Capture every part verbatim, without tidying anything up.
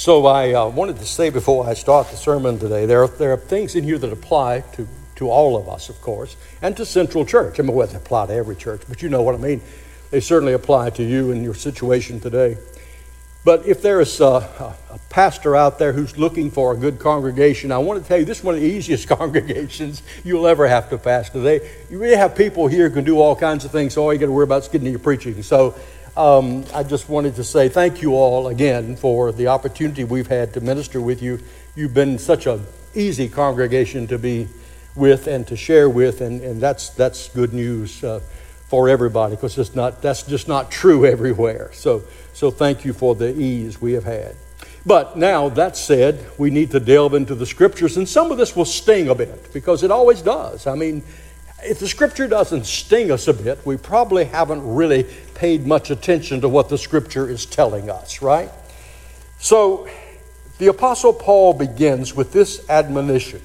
So I uh, wanted to say before I start the sermon today, there are, there are things in here that apply to, to all of us, of course, and to Central Church. I mean, well, they apply to every church, but you know what I mean. They certainly apply to you and your situation today. But if there is a, a, a pastor out there who's looking for a good congregation, I want to tell you, this is one of the easiest congregations you'll ever have to pastor. They, you really have people here who can do all kinds of things, so all you got to worry about is getting to your preaching. So um, I just wanted to say thank you all again for the opportunity we've had to minister with you. You've been such an easy congregation to be with and to share with, and, and that's that's good news uh, for everybody, because it's not that's just not true everywhere. So. So thank you for the ease we have had. But now, that said, we need to delve into the Scriptures, and some of this will sting a bit, because it always does. I mean, if the Scripture doesn't sting us a bit, we probably haven't really paid much attention to what the Scripture is telling us, right? So, the Apostle Paul begins with this admonition.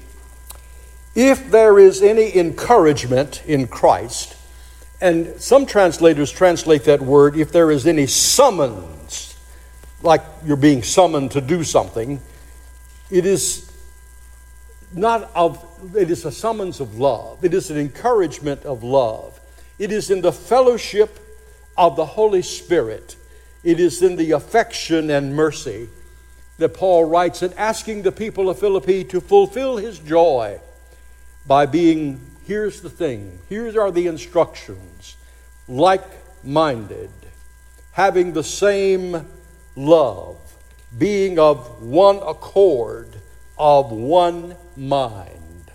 If there is any encouragement in Christ, and some translators translate that word, if there is any summons, like you're being summoned to do something, it is not of, it is a summons of love. It is an encouragement of love. It is in the fellowship of the Holy Spirit. It is in the affection and mercy that Paul writes, and asking the people of Philippi to fulfill his joy by being, here's the thing, here are the instructions, like-minded, having the same love, being of one accord, of one mind.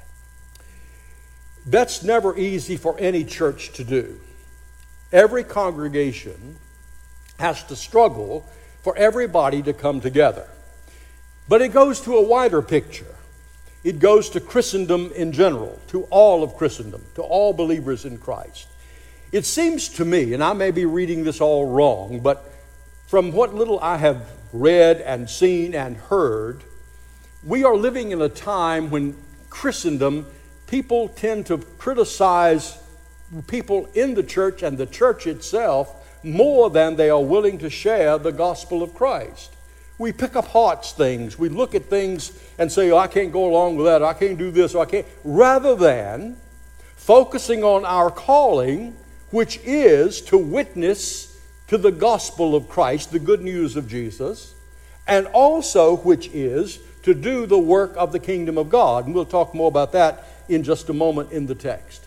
That's never easy for any church to do. Every congregation has to struggle for everybody to come together. But it goes to a wider picture. It goes to Christendom in general, to all of Christendom, to all believers in Christ. It seems to me, and I may be reading this all wrong, but from what little I have read and seen and heard, we are living in a time when Christendom, people tend to criticize people in the church and the church itself more than they are willing to share the gospel of Christ. We pick apart things. We look at things and say, oh, I can't go along with that. I can't do this. Or I can't. Rather than focusing on our calling, which is to witness to the gospel of Christ, the good news of Jesus, and also which is to do the work of the kingdom of God. And we'll talk more about that in just a moment in the text.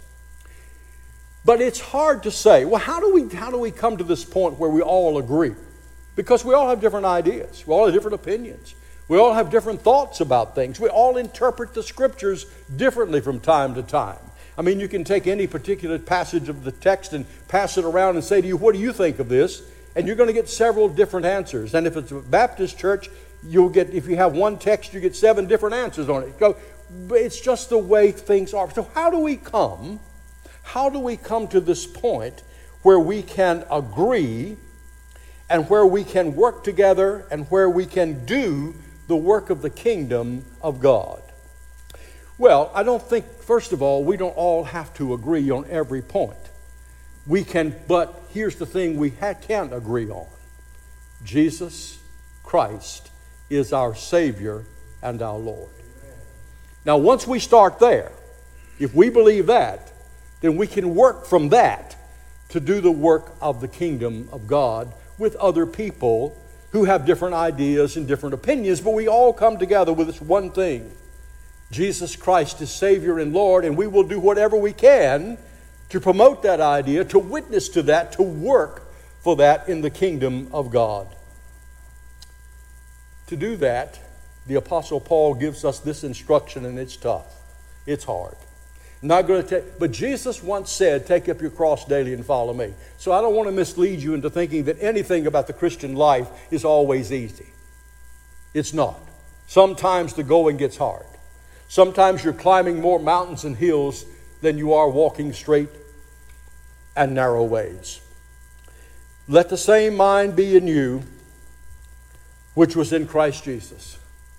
But it's hard to say, well, how do we, how do we come to this point where we all agree? Because we all have different ideas. We all have different opinions. We all have different thoughts about things. We all interpret the Scriptures differently from time to time. I mean, you can take any particular passage of the text and pass it around and say to you, what do you think of this? And you're going to get several different answers. And if it's a Baptist church, you'll get, if you have one text, you get seven different answers on it. Go, it's just the way things are. So how do we come, how do we come to this point where we can agree and where we can work together and where we can do the work of the kingdom of God? Well, I don't think, first of all, we don't all have to agree on every point. We can, but here's the thing we ha- can't agree on. Jesus Christ is our Savior and our Lord. Now, once we start there, if we believe that, then we can work from that to do the work of the kingdom of God with other people who have different ideas and different opinions, but we all come together with this one thing. Jesus Christ is Savior and Lord, and we will do whatever we can to promote that idea, to witness to that, to work for that in the kingdom of God. To do that, the Apostle Paul gives us this instruction, and it's tough. It's hard. I'm not going to take, but Jesus once said, take up your cross daily and follow me. So I don't want to mislead you into thinking that anything about the Christian life is always easy. It's not. Sometimes the going gets hard. Sometimes you're climbing more mountains and hills than you are walking straight and narrow ways. Let the same mind be in you, which was in Christ Jesus.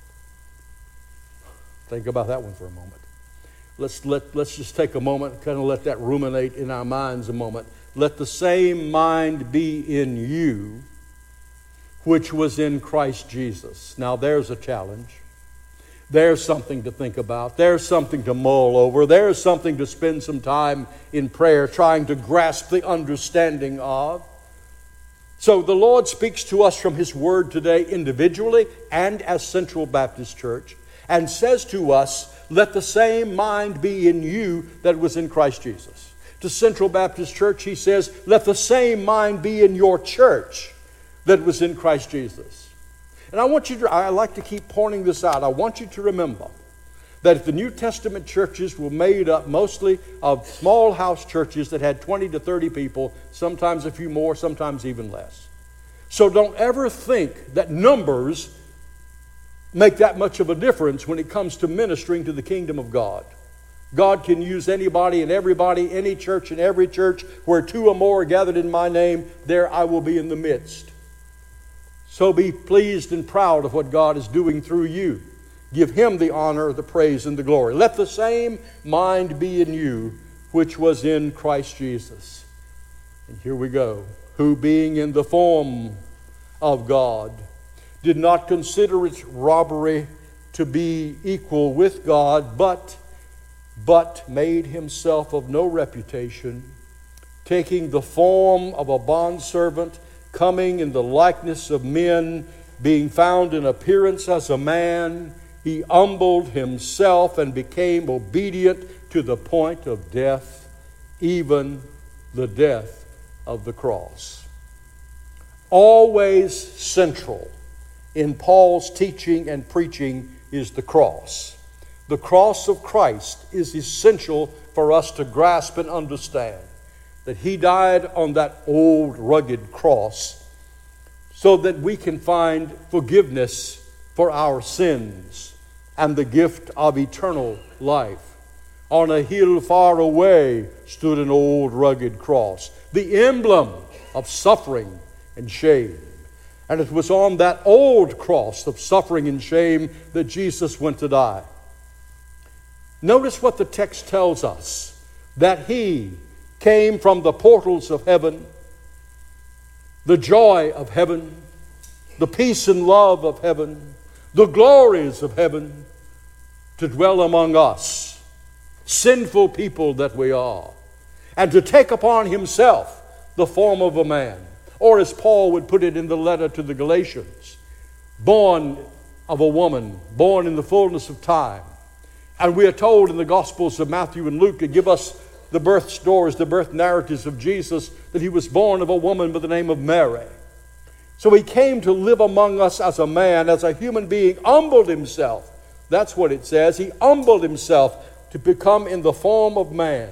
Think about that one for a moment. Let's let let's just take a moment, kind of let that ruminate in our minds a moment. Let the same mind be in you, which was in Christ Jesus. Now there's a challenge. There's something to think about. There's something to mull over. There's something to spend some time in prayer trying to grasp the understanding of. So the Lord speaks to us from His Word today individually and as Central Baptist Church, and says to us, let the same mind be in you that was in Christ Jesus. To Central Baptist Church, He says, let the same mind be in your church that was in Christ Jesus. And I want you to, I like to keep pointing this out. I want you to remember that if the New Testament churches were made up mostly of small house churches that had twenty to thirty people, sometimes a few more, sometimes even less. So don't ever think that numbers make that much of a difference when it comes to ministering to the kingdom of God. God can use anybody and everybody, any church and every church, where two or more are gathered in my name, there I will be in the midst. So be pleased and proud of what God is doing through you. Give Him the honor, the praise, and the glory. Let the same mind be in you, which was in Christ Jesus. And here we go. Who being in the form of God, did not consider it robbery to be equal with God, but, but made Himself of no reputation, taking the form of a bondservant, coming in the likeness of men, being found in appearance as a man, He humbled Himself and became obedient to the point of death, even the death of the cross. Always central in Paul's teaching and preaching is the cross. The cross of Christ is essential for us to grasp and understand. That He died on that old rugged cross so that we can find forgiveness for our sins and the gift of eternal life. On a hill far away stood an old rugged cross, the emblem of suffering and shame. And it was on that old cross of suffering and shame that Jesus went to die. Notice what the text tells us, that He came from the portals of heaven, the joy of heaven, the peace and love of heaven, the glories of heaven, to dwell among us, sinful people that we are, and to take upon Himself the form of a man. Or as Paul would put it in the letter to the Galatians, born of a woman, born in the fullness of time. And we are told in the Gospels of Matthew and Luke to give us the birth stories, the birth narratives of Jesus, that He was born of a woman by the name of Mary. So He came to live among us as a man, as a human being, humbled Himself. That's what it says. He humbled Himself to become in the form of man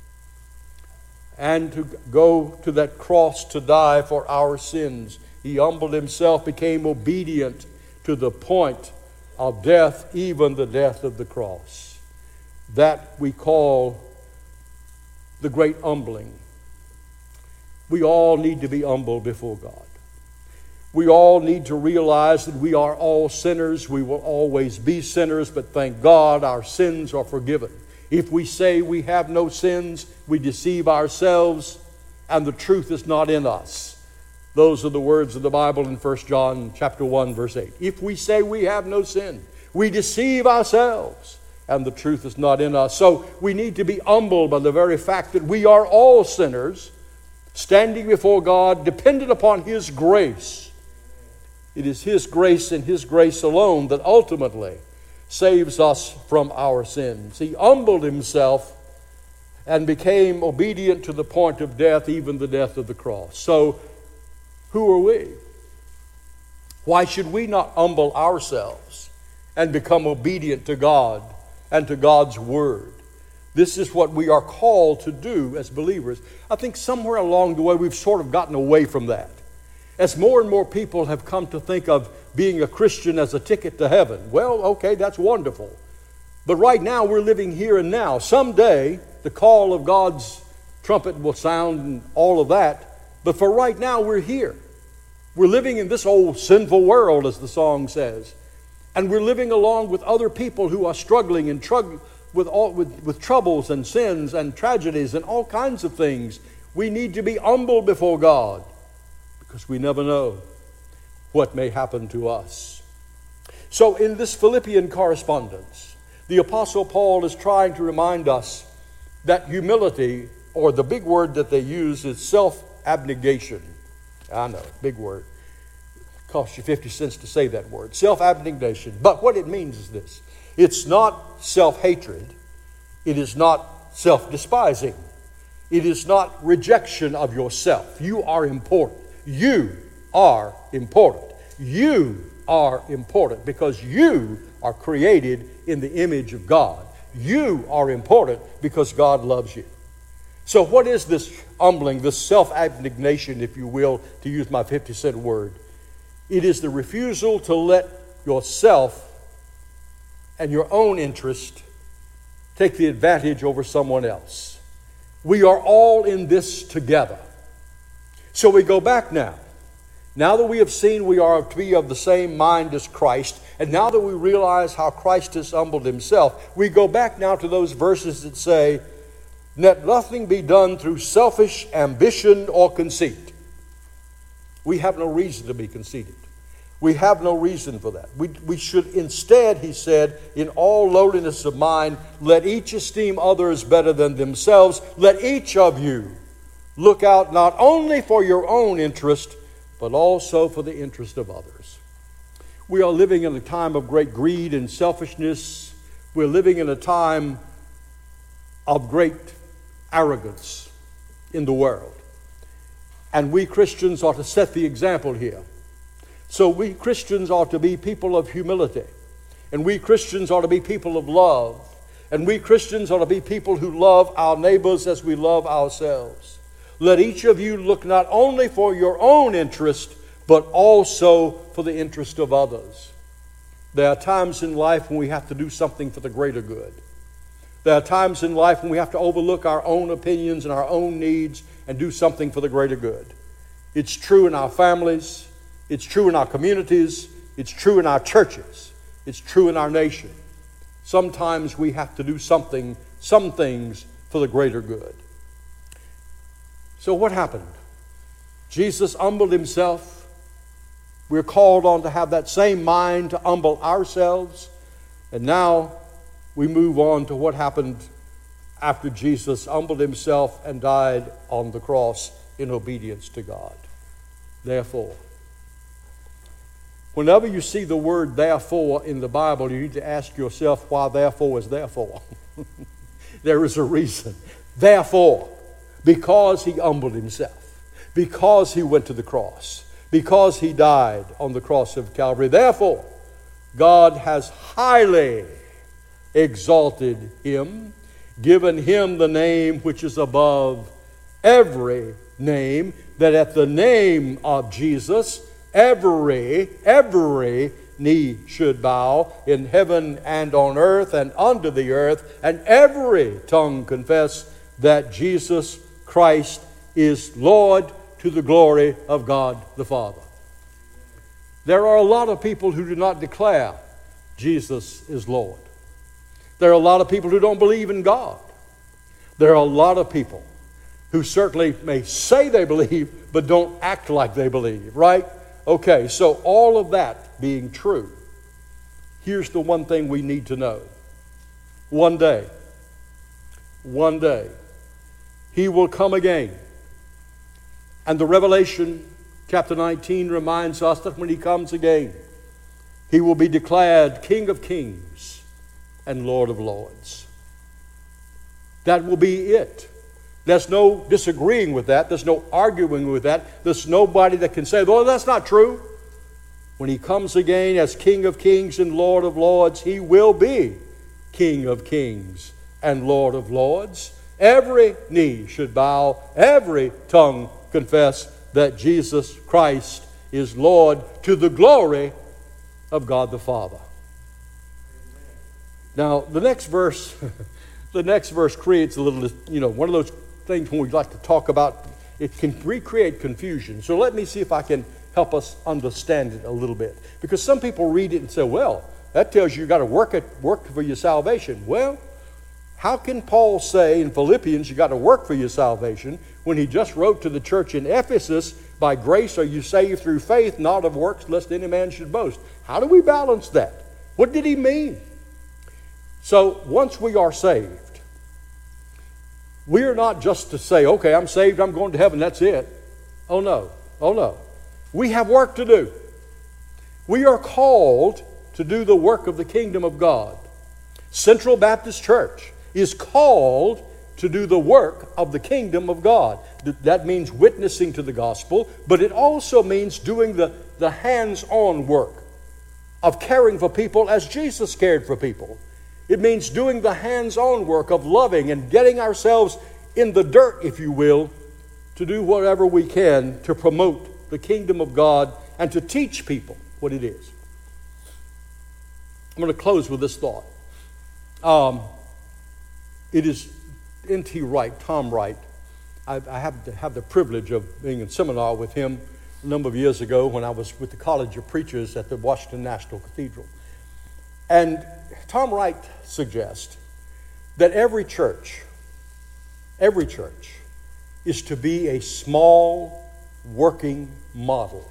and to go to that cross to die for our sins. He humbled Himself, became obedient to the point of death, even the death of the cross. That we call the great humbling. We all need to be humble before God. We all need to realize that we are all sinners. We will always be sinners, but thank God our sins are forgiven. If we say we have no sins, we deceive ourselves, and the truth is not in us. Those are the words of the Bible in First John chapter one, verse eight. If we say we have no sin, we deceive ourselves, and the truth is not in us. So we need to be humbled by the very fact that we are all sinners, standing before God, dependent upon His grace. It is His grace and His grace alone that ultimately saves us from our sins. He humbled Himself and became obedient to the point of death, even the death of the cross. So, who are we? Why should we not humble ourselves and become obedient to God and to God's Word? This is what we are called to do as believers. I think somewhere along the way we've sort of gotten away from that. As more and more people have come to think of being a Christian as a ticket to heaven. Well, okay, that's wonderful. But right now we're living here and now. Someday the call of God's trumpet will sound and all of that. But for right now we're here. We're living in this old sinful world, as the song says. And we're living along with other people who are struggling and trug- with, all, with, with troubles and sins and tragedies and all kinds of things. We need to be humble before God, because we never know what may happen to us. So in this Philippian correspondence, the Apostle Paul is trying to remind us that humility, or the big word that they use, is self-abnegation. I know, big word. It costs you fifty cents to say that word. Self-abnegation. But what it means is this. It's not self-hatred. It is not self-despising. It is not rejection of yourself. You are important. You are important. You are important because you are created in the image of God. You are important because God loves you. So what is this humbling, this self-abnegation, if you will, to use my fifty cent word? It is the refusal to let yourself and your own interest take the advantage over someone else. We are all in this together. So we go back now. Now that we have seen we are to be of the same mind as Christ, and now that we realize how Christ has humbled himself, we go back now to those verses that say, let nothing be done through selfish ambition or conceit. We have no reason to be conceited. We have no reason for that. We, we should instead, he said, in all lowliness of mind, let each esteem others better than themselves. Let each of you look out not only for your own interest, but also for the interest of others. We are living in a time of great greed and selfishness. We're living in a time of great arrogance in the world. And we Christians ought to set the example here. So we Christians ought to be people of humility. And we Christians ought to be people of love. And we Christians ought to be people who love our neighbors as we love ourselves. Let each of you look not only for your own interest, but also for the interest of others. There are times in life when we have to do something for the greater good. There are times in life when we have to overlook our own opinions and our own needs and do something for the greater good. It's true in our families. It's true in our communities. It's true in our churches. It's true in our nation. Sometimes we have to do something, some things for the greater good. So what happened? Jesus humbled himself. We're called on to have that same mind to humble ourselves. And now we move on to what happened after Jesus humbled himself and died on the cross in obedience to God. Therefore, whenever you see the word therefore in the Bible, you need to ask yourself why therefore is therefore. There is a reason. Therefore, because he humbled himself, because he went to the cross, because he died on the cross of Calvary. Therefore, God has highly exalted him, given him the name which is above every name, that at the name of Jesus, every, every knee should bow in heaven and on earth and under the earth, and every tongue confess that Jesus Christ is Lord, to the glory of God the Father. There are a lot of people who do not declare Jesus is Lord. There are a lot of people who don't believe in God. There are a lot of people who certainly may say they believe, but don't act like they believe, right? Okay, so all of that being true, here's the one thing we need to know. One day, one day, he will come again. And the Revelation chapter nineteen reminds us that when he comes again, he will be declared King of Kings and Lord of Lords. That will be it. There's no disagreeing with that. There's no arguing with that. There's nobody that can say, well, that's not true. When he comes again as King of Kings and Lord of Lords, he will be King of Kings and Lord of Lords. Every knee should bow, every tongue confess that Jesus Christ is Lord, to the glory of God the Father. Now, the next verse, the next verse creates a little, you know, one of those things when we like to talk about, it can recreate confusion. So let me see if I can help us understand it a little bit. Because some people read it and say, well, that tells you you've got to work it, work for your salvation. Well, how can Paul say in Philippians you got to work for your salvation when he just wrote to the church in Ephesus By grace are you saved through faith, not of works, lest any man should boast. How do we balance that? What did he mean? So once we are saved, we are not just to say, okay, I'm saved, I'm going to heaven, that's it. Oh no, oh no. We have work to do. We are called to do the work of the kingdom of God. Central Baptist Church is called to do the work of the kingdom of God. That means witnessing to the gospel, but it also means doing the, the hands-on work of caring for people as Jesus cared for people. It means doing the hands-on work of loving and getting ourselves in the dirt, if you will, to do whatever we can to promote the kingdom of God and to teach people what it is. I'm going to close with this thought. Um, it is N T Wright, Tom Wright. I, I have to have the privilege of being in seminar with him a number of years ago when I was with the College of Preachers at the Washington National Cathedral. And Tom Wright suggests that every church, every church is to be a small working model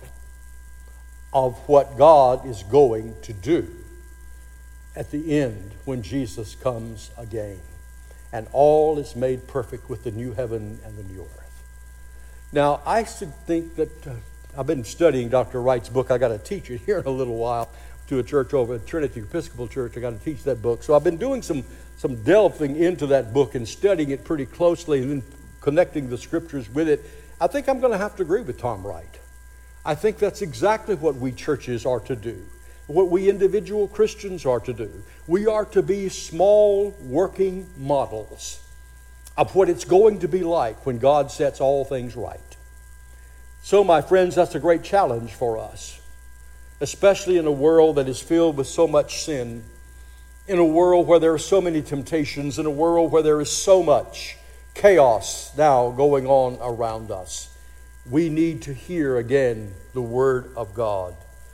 of what God is going to do at the end when Jesus comes again and all is made perfect with the new heaven and the new earth. Now, I should think that uh, I've been studying Doctor Wright's book. I got to teach it here in a little while to a church over at Trinity Episcopal Church. I got to teach that book. So I've been doing some, some delving into that book and studying it pretty closely and then connecting the scriptures with it. I think I'm going to have to agree with Tom Wright. I think that's exactly what we churches are to do, what we individual Christians are to do. We are to be small working models of what it's going to be like when God sets all things right. So, my friends, that's a great challenge for us, especially in a world that is filled with so much sin, in a world where there are so many temptations, in a world where there is so much chaos now going on around us. We need to hear again the word of God.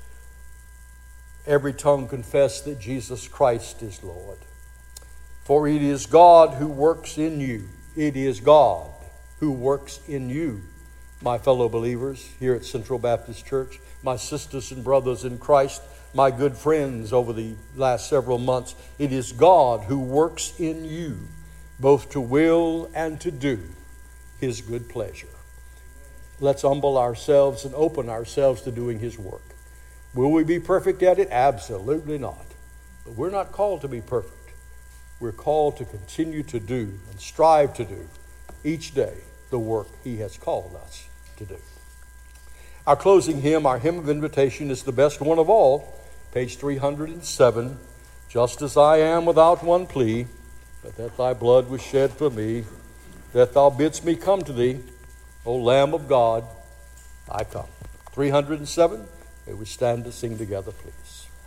Every tongue confess that Jesus Christ is Lord. For it is God who works in you. It is God who works in you, my fellow believers here at Central Baptist Church, my sisters and brothers in Christ, my good friends over the last several months. It is God who works in you, both to will and to do His good pleasure. Let's humble ourselves and open ourselves to doing His work. Will we be perfect at it? Absolutely not. But we're not called to be perfect. We're called to continue to do and strive to do each day the work He has called us to do. Our closing hymn, our hymn of invitation, is the best one of all, page three hundred seven. Just as I am without one plea, but that thy blood was shed for me, that thou bidst me come to thee, O Lamb of God, I come. three hundred seven. May we stand to sing together, please.